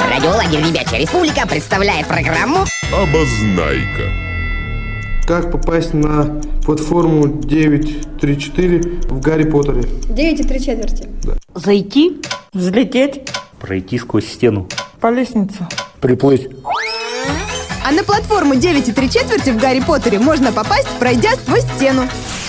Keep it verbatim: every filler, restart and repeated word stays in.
Радиолагерь «Ребячья Республика» представляет программу «Обознайка». Как попасть на платформу девять три четыре в Гарри Поттере? девять и три четверти. Да. Зайти, взлететь, пройти сквозь стену, по лестнице, приплыть. А на платформу девять и три четверти в Гарри Поттере можно попасть, пройдя сквозь стену.